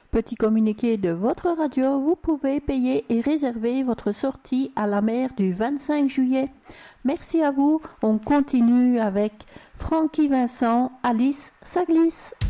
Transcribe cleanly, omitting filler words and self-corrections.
Petit communiqué de votre radio, vous pouvez payer et réserver votre sortie à la mer du 25 juillet. Merci à vous. On continue avec Francky Vincent, Alice, ça glisse.